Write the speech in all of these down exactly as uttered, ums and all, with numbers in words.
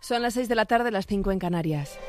Son las seis de la tarde, las cinco en Canarias.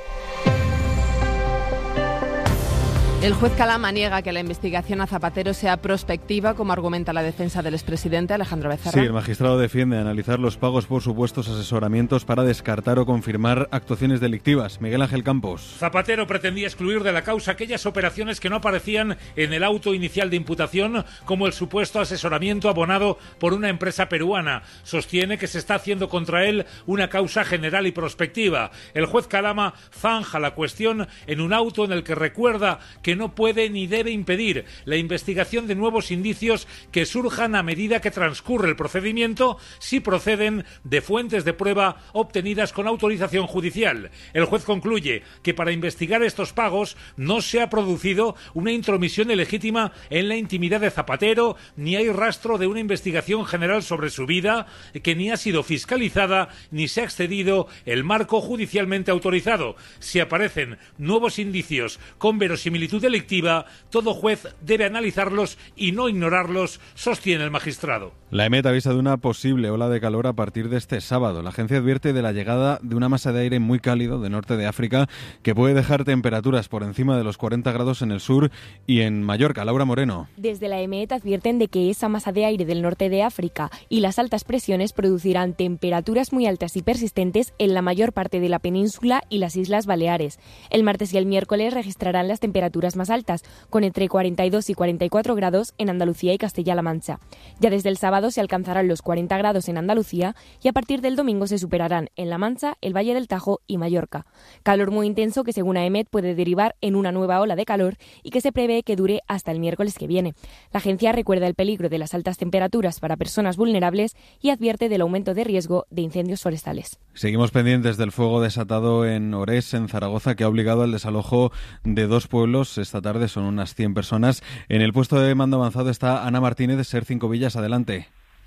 El juez Calama niega que la investigación a Zapatero sea prospectiva, como argumenta la defensa del expresidente Alejandro Becerra. Sí, el magistrado defiende analizar los pagos por supuestos asesoramientos para descartar o confirmar actuaciones delictivas. Miguel Ángel Campos. Zapatero pretendía excluir de la causa aquellas operaciones que no aparecían en el auto inicial de imputación, como el supuesto asesoramiento abonado por una empresa peruana. Sostiene que se está haciendo contra él una causa general y prospectiva. El juez Calama zanja la cuestión en un auto en el que recuerda que que no puede ni debe impedir la investigación de nuevos indicios que surjan a medida que transcurre el procedimiento, si proceden de fuentes de prueba obtenidas con autorización judicial. El juez concluye que para investigar estos pagos no se ha producido una intromisión ilegítima en la intimidad de Zapatero, ni hay rastro de una investigación general sobre su vida, que ni ha sido fiscalizada ni se ha excedido el marco judicialmente autorizado. Si aparecen nuevos indicios con verosimilitud delictiva, todo juez debe analizarlos y no ignorarlos, sostiene el magistrado. La EMET avisa de una posible ola de calor a partir de este sábado. La agencia advierte de la llegada de una masa de aire muy cálido de norte de África que puede dejar temperaturas por encima de los cuarenta grados en el sur y en Mallorca. Laura Moreno. Desde la EMET advierten de que esa masa de aire del norte de África y las altas presiones producirán temperaturas muy altas y persistentes en la mayor parte de la península y las Islas Baleares. El martes y el miércoles registrarán las temperaturas más altas, con entre cuarenta y dos y cuarenta y cuatro grados en Andalucía y Castilla-La Mancha. Ya desde el sábado se alcanzarán los cuarenta grados en Andalucía y a partir del domingo se superarán en La Mancha, el Valle del Tajo y Mallorca. Calor muy intenso que según AEMET puede derivar en una nueva ola de calor y que se prevé que dure hasta el miércoles que viene. La agencia recuerda el peligro de las altas temperaturas para personas vulnerables y advierte del aumento de riesgo de incendios forestales. Seguimos pendientes del fuego desatado en Orés, en Zaragoza, que ha obligado al desalojo de dos pueblos. Esta tarde son unas cien personas. En el puesto de mando avanzado está Ana Martínez de SER Cinco Villas. Adelante.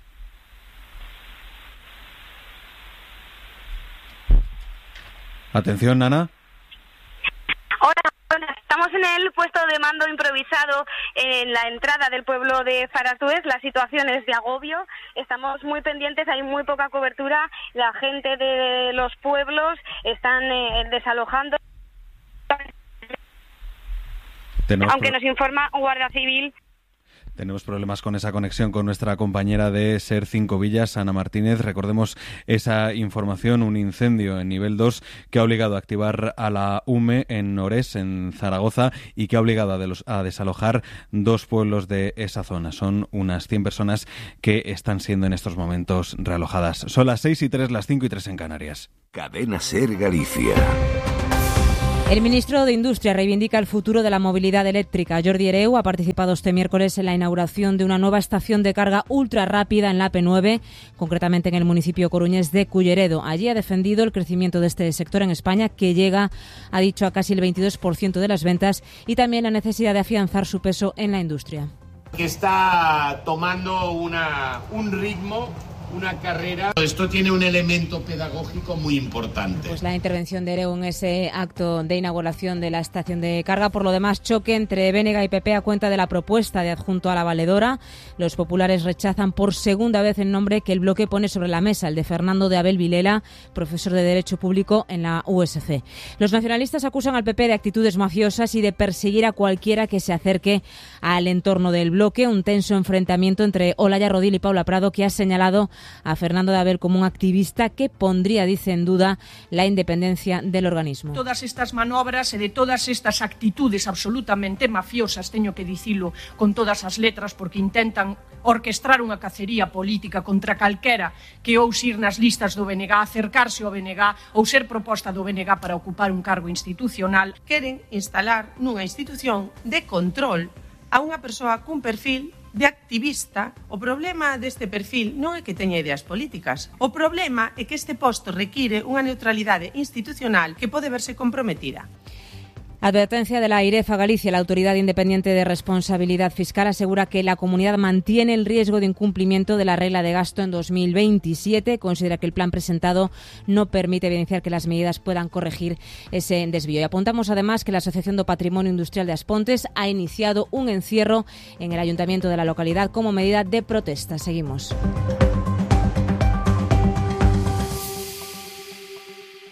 Atención, Ana. Hola, estamos en el puesto de mando improvisado en la entrada del pueblo de Zaratúes. La situación es de agobio, estamos muy pendientes, hay muy poca cobertura, la gente de los pueblos están eh, desalojando. Tenemos Aunque pro- nos informa Guardia Civil. Tenemos problemas con esa conexión con nuestra compañera de SER Cinco Villas, Ana Martínez. Recordemos esa información, un incendio en nivel dos que ha obligado a activar a la U M E en Orés, en Zaragoza, y que ha obligado a, de los, a desalojar dos pueblos de esa zona. Son unas cien personas que están siendo en estos momentos realojadas. Son las seis y tres, las cinco y tres en Canarias. Cadena SER Galicia. El ministro de Industria reivindica el futuro de la movilidad eléctrica. Jordi Hereu ha participado este miércoles en la inauguración de una nueva estación de carga ultra rápida en la A P nueve, concretamente en el municipio coruñés de Culleredo. Allí ha defendido el crecimiento de este sector en España, que llega, ha dicho, a casi el veintidós por ciento de las ventas, y también la necesidad de afianzar su peso en la industria. Que está tomando una, un ritmo, una carrera. Esto tiene un elemento pedagógico muy importante. Pues la intervención de Hereu en ese acto de inauguración de la estación de carga. Por lo demás, choque entre B N G y P P a cuenta de la propuesta de adjunto a la valedora. Los populares rechazan por segunda vez el nombre que el bloque pone sobre la mesa, el de Fernando de Abel Vilela, profesor de Derecho Público en la U S C. Los nacionalistas acusan al P P de actitudes mafiosas y de perseguir a cualquiera que se acerque al entorno del bloque. Un tenso enfrentamiento entre Olaya Rodil y Paula Prado, que ha señalado a Fernando de Abel como un activista que pondría, dice, en duda la independencia del organismo. Todas estas manobras e de todas estas actitudes absolutamente mafiosas, teño que dicilo con todas as letras, porque intentan orquestrar unha cacería política contra calquera que ouse ir nas listas do B N G, acercarse ao B N G ou ser proposta do B N G para ocupar un cargo institucional. Queren instalar nunha institución de control a unha persoa cun perfil de activista. O problema deste perfil non é que teña ideas políticas. O problema é que este posto require unha neutralidade institucional que pode verse comprometida. Advertencia de la AIREF a Galicia. La Autoridad Independiente de Responsabilidad Fiscal asegura que la comunidad mantiene el riesgo de incumplimiento de la regla de gasto en dos mil veintisiete. Considera que el plan presentado no permite evidenciar que las medidas puedan corregir ese desvío. Y apuntamos además que la Asociación do Patrimonio Industrial de As Pontes ha iniciado un encierro en el ayuntamiento de la localidad como medida de protesta. Seguimos.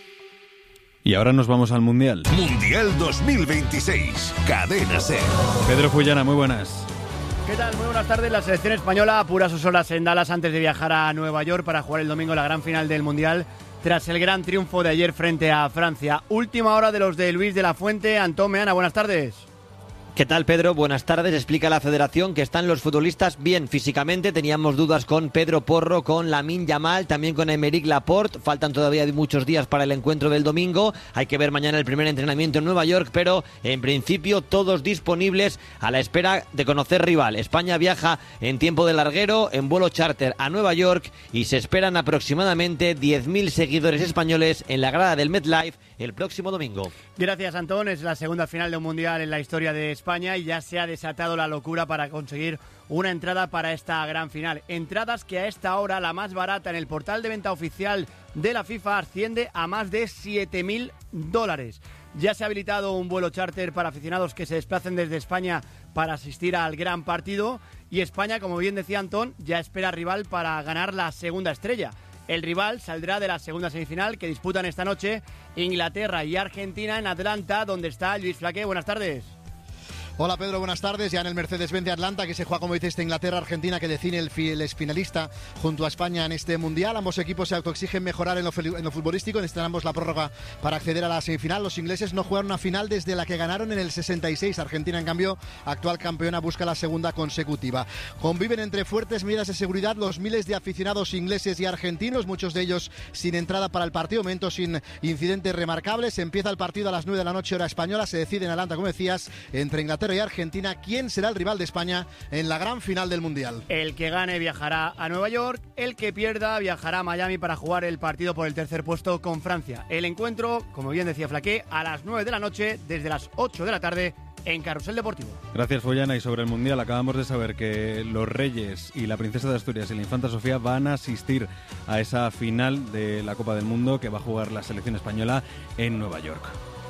Y ahora nos vamos al Mundial. Mundial dos mil veintiséis, Cadena SER. Pedro Fullana, muy buenas. ¿Qué tal? Muy buenas tardes. La selección española apura sus horas en Dallas antes de viajar a Nueva York para jugar el domingo la gran final del Mundial tras el gran triunfo de ayer frente a Francia. Última hora de los de Luis de la Fuente. Antón Meana, buenas tardes. ¿Qué tal, Pedro? Buenas tardes. Explica la federación que están los futbolistas bien físicamente. Teníamos dudas con Pedro Porro, con Lamine Yamal, también con Aymeric Laporte. Faltan todavía muchos días para el encuentro del domingo. Hay que ver mañana el primer entrenamiento en Nueva York, pero en principio todos disponibles a la espera de conocer rival. España viaja en tiempo de larguero, en vuelo charter a Nueva York, y se esperan aproximadamente diez mil seguidores españoles en la grada del MetLife el próximo domingo. Gracias, Antón. Es la segunda final de un Mundial en la historia de España y ya se ha desatado la locura para conseguir una entrada para esta gran final. Entradas que a esta hora, la más barata en el portal de venta oficial de la FIFA, asciende a más de siete mil dólares. Ya se ha habilitado un vuelo charter para aficionados que se desplacen desde España para asistir al gran partido, y España, como bien decía Antón, ya espera rival para ganar la segunda estrella. El rival saldrá de la segunda semifinal que disputan esta noche Inglaterra y Argentina en Atlanta, donde está Luis Flaque. Buenas tardes. Hola Pedro, buenas tardes. Ya en el Mercedes-Benz de Atlanta, que se juega, como dices, Inglaterra-Argentina, que define el, el finalista junto a España en este Mundial. Ambos equipos se autoexigen mejorar en lo, en lo futbolístico, necesitan ambos la prórroga para acceder a la semifinal. Los ingleses no juegan una final desde la que ganaron en el sesenta y seis. Argentina, en cambio, actual campeona, busca la segunda consecutiva. Conviven entre fuertes medidas de seguridad los miles de aficionados ingleses y argentinos, muchos de ellos sin entrada para el partido, momentos sin incidentes remarcables. Empieza el partido a las nueve de la noche, hora española. Se decide en Atlanta, como decías, entre Inglaterra y Argentina, quién será el rival de España en la gran final del Mundial. El que gane viajará a Nueva York, el que pierda viajará a Miami para jugar el partido por el tercer puesto con Francia. El encuentro, como bien decía Flaqué, a las nueve de la noche, desde las ocho de la tarde, en Carrusel Deportivo. Gracias, Follana. Y sobre el Mundial, acabamos de saber que los Reyes y la Princesa de Asturias y la Infanta Sofía van a asistir a esa final de la Copa del Mundo que va a jugar la selección española en Nueva York.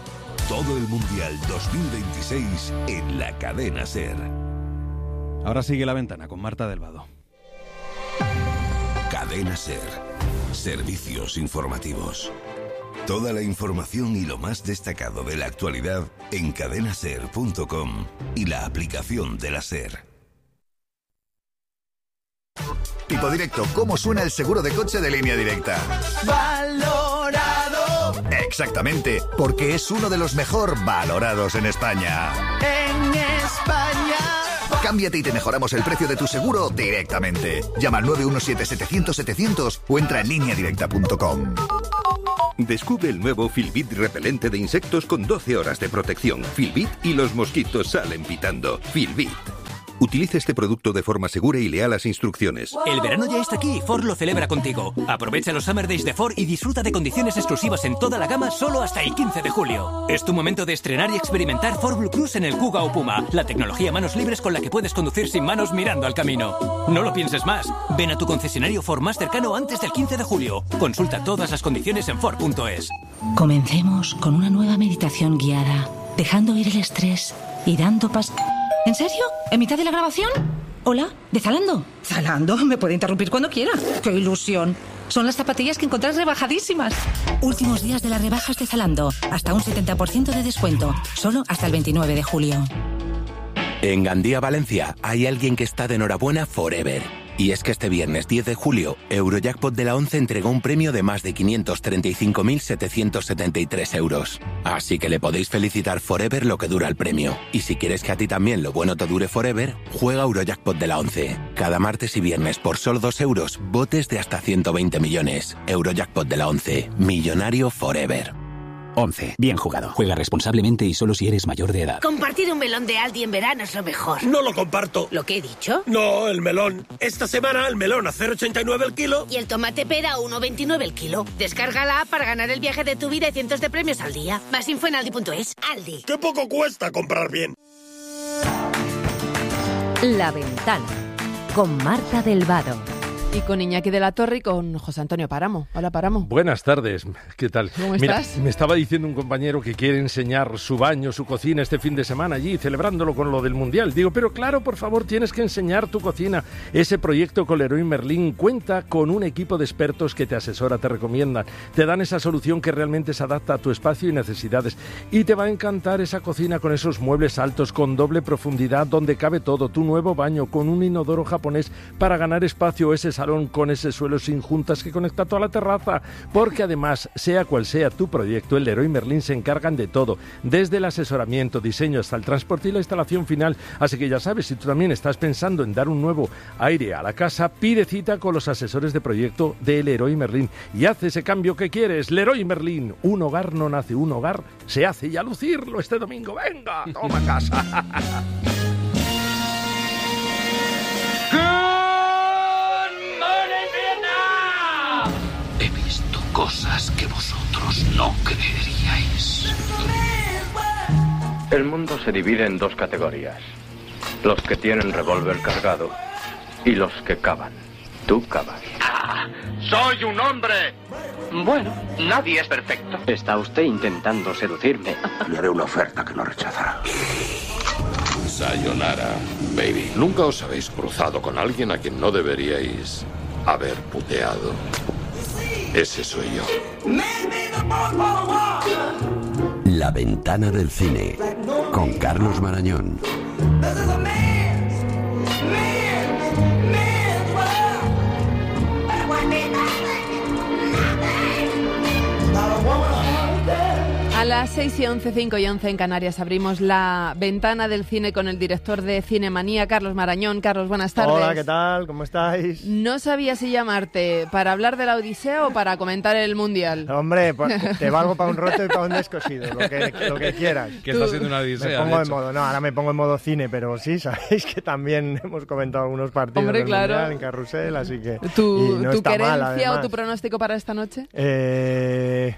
Todo el Mundial dos mil veintiséis en la Cadena SER. Ahora sigue La Ventana con Marta del Vado. Cadena SER. Servicios informativos. Toda la información y lo más destacado de la actualidad en cadena ser punto com y la aplicación de la SER. Tipo Directo, ¿cómo suena el seguro de coche de Línea Directa? Valorado. Exactamente, porque es uno de los mejor valorados en España. En España. Cámbiate y te mejoramos el precio de tu seguro directamente. Llama al nueve uno siete, setecientos, setecientos o entra en línea directa punto com. Descubre el nuevo Filbit repelente de insectos con doce horas de protección. Filbit y los mosquitos salen pitando. Filbit. Utiliza este producto de forma segura y lea las instrucciones. El verano ya está aquí y Ford lo celebra contigo. Aprovecha los Summer Days de Ford y disfruta de condiciones exclusivas en toda la gama solo hasta el quince de julio. Es tu momento de estrenar y experimentar Ford Blue Cruise en el Kuga o Puma, la tecnología manos libres con la que puedes conducir sin manos mirando al camino. No lo pienses más. Ven a tu concesionario Ford más cercano antes del quince de julio. Consulta todas las condiciones en Ford punto es. Comencemos con una nueva meditación guiada, dejando ir el estrés y dando pas... ¿En serio? ¿En mitad de la grabación? Hola, ¿de Zalando? Zalando, me puede interrumpir cuando quiera. ¡Qué ilusión! Son las zapatillas que encontrás rebajadísimas. Últimos días de las rebajas de Zalando. Hasta un setenta por ciento de descuento. Solo hasta el veintinueve de julio. En Gandía, Valencia, hay alguien que está de enhorabuena forever. Y es que este viernes diez de julio, Eurojackpot de la once entregó un premio de más de quinientos treinta y cinco mil setecientos setenta y tres euros. Así que le podéis felicitar forever lo que dura el premio. Y si quieres que a ti también lo bueno te dure forever, juega Eurojackpot de la once. Cada martes y viernes por solo dos euros, botes de hasta ciento veinte millones. Eurojackpot de la once. Millonario forever. once. Bien jugado. Juega responsablemente y solo si eres mayor de edad. Compartir un melón de Aldi en verano es lo mejor. No lo comparto. ¿Lo que he dicho? No, el melón. Esta semana el melón a cero coma ochenta y nueve el kilo. Y el tomate pera a uno coma veintinueve el kilo. Descarga la app para ganar el viaje de tu vida y cientos de premios al día. Más info en aldi punto es. Aldi. ¡Qué poco cuesta comprar bien! La Ventana con Marta del Vado. Y con Iñaki de la Torre y con José Antonio Páramo. Hola, Páramo. Buenas tardes, ¿qué tal? ¿Cómo Mira, estás? me estaba diciendo un compañero que quiere enseñar su baño, su cocina este fin de semana allí, celebrándolo con lo del Mundial. Digo, pero claro, por favor, tienes que enseñar tu cocina. Ese proyecto con Leroy Merlin cuenta con un equipo de expertos que te asesora, te recomiendan, te dan esa solución que realmente se adapta a tu espacio y necesidades. Y te va a encantar esa cocina con esos muebles altos, con doble profundidad, donde cabe todo. Tu nuevo baño con un inodoro japonés para ganar espacio, ese salón con ese suelo sin juntas que conecta toda la terraza, porque además, sea cual sea tu proyecto, el Leroy Merlin se encargan de todo, desde el asesoramiento, diseño hasta el transporte y la instalación final. Así que ya sabes, si tú también estás pensando en dar un nuevo aire a la casa, pide cita con los asesores de proyecto de Leroy Merlin y haz ese cambio que quieres. Leroy Merlin, un hogar no nace, un hogar se hace, y a lucirlo este domingo. ¡Venga, toma casa! He visto cosas que vosotros no creeríais. El mundo se divide en dos categorías. Los que tienen revólver cargado y los que cavan. Tú cavas. ¡Ah! ¡Soy un hombre! Bueno, nadie es perfecto. ¿Está usted intentando seducirme? Le haré una oferta que no rechazará. Sayonara, baby. ¿Nunca os habéis cruzado con alguien a quien no deberíais haber puteado? Ese soy yo. La ventana del cine, con Carlos Marañón. A las seis y once, cinco y once en Canarias abrimos la ventana del cine con el director de Cinemanía, Carlos Marañón. Carlos, buenas tardes. Hola, ¿qué tal? ¿Cómo estáis? No sabía si llamarte para hablar de la Odisea o para comentar el Mundial. Hombre, pues, te valgo para un roto y para un descosido, lo que, lo que quieras. Que está siendo una Odisea. Me pongo de en hecho. modo, no, ahora me pongo en modo cine, pero sí, sabéis que también hemos comentado algunos partidos Hombre, del claro. Mundial en Carrusel, así que... ¿Tu, y no tu está mal, querencia además. o tu pronóstico para esta noche? Eh...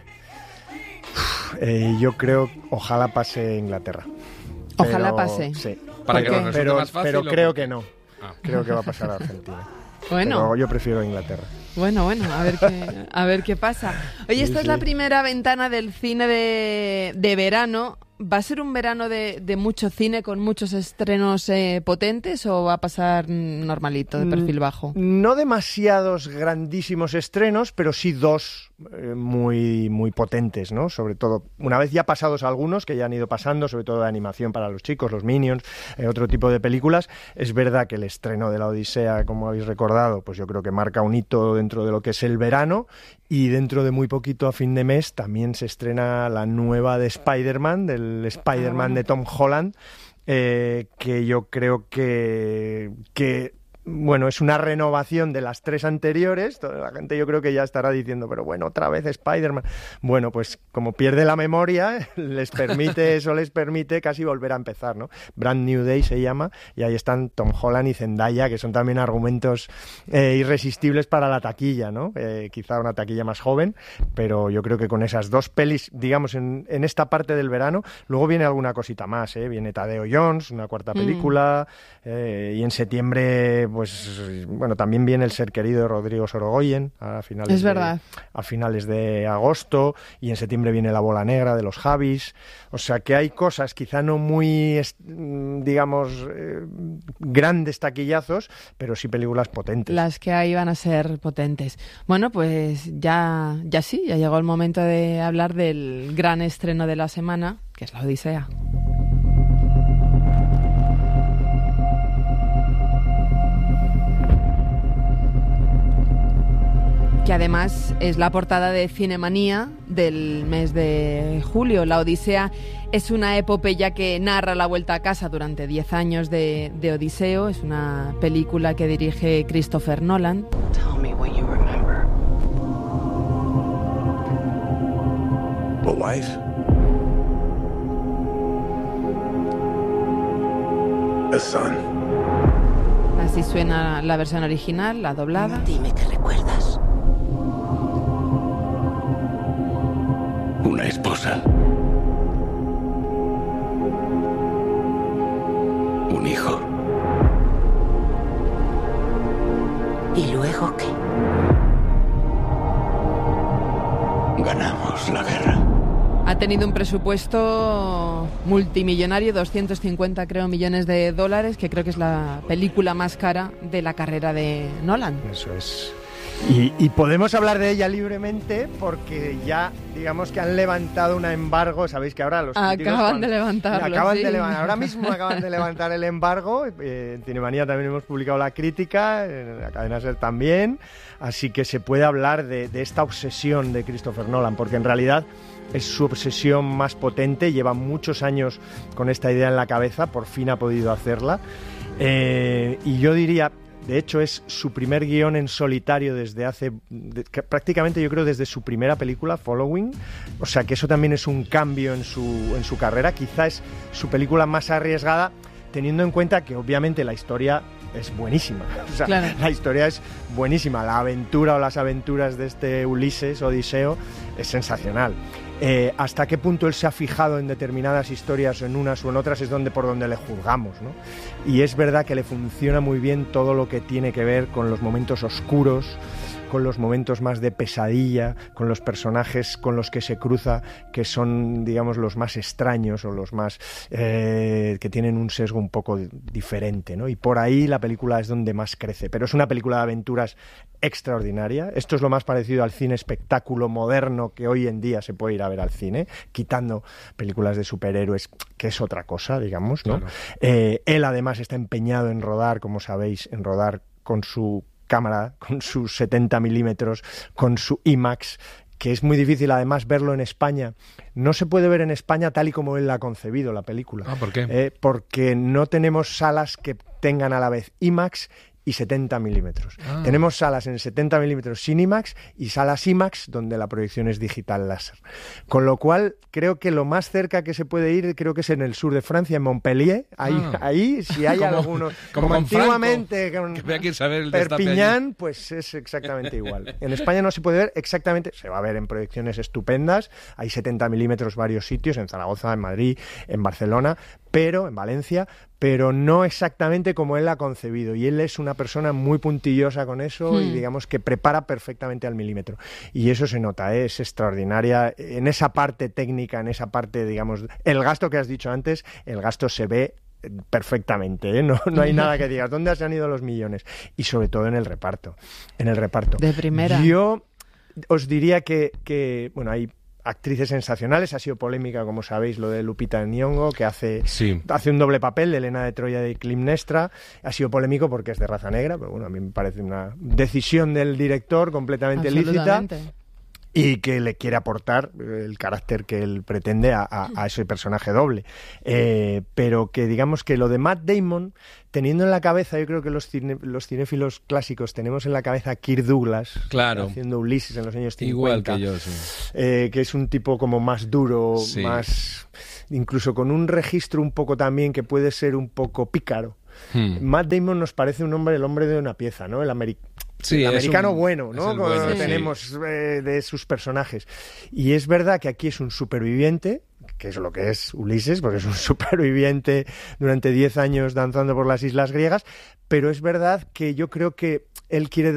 Eh, yo creo, ojalá pase Inglaterra. Ojalá Pero, pase. Sí. Para pero, que nos resulte pero, más fácil, pero ¿o creo por qué? que no. Ah. Creo que va a pasar a Argentina. Bueno. Pero yo prefiero Inglaterra. Bueno, bueno, a ver qué, a ver qué pasa. Oye, Sí, esta es sí. la primera ventana del cine de, de verano. ¿Va a ser un verano de, de mucho cine con muchos estrenos eh, potentes o va a pasar mm, normalito, de perfil bajo? No demasiados grandísimos estrenos, pero sí dos eh, muy, muy potentes, ¿no? Sobre todo, una vez ya pasados algunos, que ya han ido pasando, sobre todo de animación para los chicos, los Minions, eh, otro tipo de películas. Es verdad que el estreno de La Odisea, como habéis recordado, pues yo creo que marca un hito dentro de lo que es el verano, y dentro de muy poquito, a fin de mes, también se estrena la nueva de Spider-Man, del Spider-Man Ah, bueno. de Tom Holland, eh, que yo creo que, que bueno, es una renovación de las tres anteriores. Toda la gente yo creo que ya estará diciendo, pero bueno, otra vez Spider-Man. Bueno, pues como pierde la memoria, les permite, eso les permite casi volver a empezar, ¿no? Brand New Day se llama, y ahí están Tom Holland y Zendaya, que son también argumentos eh, irresistibles para la taquilla, ¿no? Eh, quizá una taquilla más joven, pero yo creo que con esas dos pelis, digamos, en, en esta parte del verano, luego viene alguna cosita más, ¿eh? Viene Tadeo Jones, una cuarta película, mm. eh, y en septiembre, pues, bueno, también viene El ser querido de Rodrigo Sorogoyen, a finales, Es verdad. de, a finales de agosto, y en septiembre viene La bola negra de los Javis. O sea que hay cosas quizá no muy, digamos, eh, grandes taquillazos, pero sí películas potentes. Las que hay van a ser potentes. Bueno, pues ya, ya sí, ya llegó el momento de hablar del gran estreno de la semana, que es La Odisea. Que además es la portada de Cinemanía del mes de julio. La Odisea es una epopeya que narra la vuelta a casa durante diez años de, de Odiseo. Es una película que dirige Christopher Nolan. Tell me what you remember. A wife? A son. Así suena la versión original, la doblada. Dime qué recuerdas. Una esposa. Un hijo. ¿Y luego? Quijoque. Ganamos la guerra. Ha tenido un presupuesto multimillonario, doscientos cincuenta creo millones de dólares, que creo que es la película más cara de la carrera de Nolan. Eso es. Y, y podemos hablar de ella libremente porque ya, digamos que han levantado un embargo. Sabéis que ahora los críticos Acaban cuando, de levantarlo, acaban sí. de levantar, ahora mismo acaban de levantar el embargo. Eh, en Cinemanía también hemos publicado la crítica, en la cadena SER también. Así que se puede hablar de, de esta obsesión de Christopher Nolan, porque en realidad es su obsesión más potente. Lleva muchos años con esta idea en la cabeza, por fin ha podido hacerla. Eh, y yo diría... De hecho, es su primer guión en solitario desde hace... De, prácticamente yo creo desde su primera película, Following. O sea que eso también es un cambio en su, en su carrera. Quizá es su película más arriesgada, teniendo en cuenta que obviamente la historia es buenísima. O sea, claro. La historia es buenísima. La aventura o las aventuras de este Ulises, Odiseo, es sensacional. Eh, hasta qué punto él se ha fijado en determinadas historias, en unas o en otras, es donde por donde le juzgamos, ¿no? Y es verdad que le funciona muy bien todo lo que tiene que ver con los momentos oscuros, con los momentos más de pesadilla, con los personajes con los que se cruza, que son, digamos, los más extraños o los más eh, que tienen un sesgo un poco diferente, ¿no? Y por ahí la película es donde más crece. Pero es una película de aventuras extraordinaria. Esto es lo más parecido al cine espectáculo moderno que hoy en día se puede ir a ver al cine, quitando películas de superhéroes, que es otra cosa, digamos, ¿no? Claro. Eh, él además está empeñado en rodar, como sabéis, en rodar con su cámara, con sus setenta milímetros, con su IMAX, que es muy difícil además verlo en España. No se puede ver en España tal y como él la ha concebido, la película. Ah, ¿por qué? Eh, porque no tenemos salas que tengan a la vez IMAX y setenta milímetros. Ah. Tenemos salas en setenta milímetros sin IMAX y salas IMAX donde la proyección es digital láser. Con lo cual, creo que lo más cerca que se puede ir, creo que es en el sur de Francia, en Montpellier. Ahí, ah. ahí si hay como, algunos... Como, como antiguamente, con que que saber el Perpiñán, pues es exactamente igual. En España no se puede ver exactamente... Se va a ver en proyecciones estupendas. Hay setenta milímetros varios sitios, en Zaragoza, en Madrid, en Barcelona, pero en Valencia... pero no exactamente como él la ha concebido. Y él es una persona muy puntillosa con eso hmm. y digamos que prepara perfectamente al milímetro. Y eso se nota, ¿eh? Es extraordinaria. En esa parte técnica, en esa parte, digamos, el gasto que has dicho antes, el gasto se ve perfectamente, ¿eh? no, no hay nada que digas. ¿Dónde se han ido los millones? Y sobre todo en el reparto. En el reparto. De primera. Yo os diría que, que bueno, hay actrices sensacionales. Ha sido polémica, como sabéis, lo de Lupita Nyong'o, que hace, sí. hace un doble papel de Helena de Troya de Clitemnestra. Ha sido polémico porque es de raza negra, pero bueno, a mí me parece una decisión del director completamente lícita y que le quiere aportar el carácter que él pretende a, a, a ese personaje doble. Eh, pero que digamos que lo de Matt Damon, teniendo en la cabeza, yo creo que los, cine, los cinéfilos clásicos tenemos en la cabeza a Kirk Douglas, claro, haciendo Ulises en los años cincuenta. Igual que yo, sí. Eh, que es un tipo como más duro, sí. más... incluso con un registro un poco también que puede ser un poco pícaro. Hmm. Matt Damon nos parece un hombre, el hombre de una pieza, ¿no? El, ameri sí, el americano un, bueno, ¿no? Como bueno, tenemos sí. eh, de sus personajes. Y es verdad que aquí es un superviviente, que es lo que es Ulises, porque es un superviviente durante diez años danzando por las islas griegas, pero es verdad que yo creo que él quiere